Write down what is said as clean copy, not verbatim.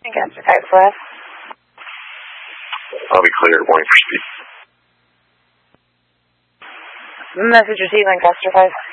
Lancaster 5 for us. I'll be cleared. Warning for speed. Message received, Lancaster 5.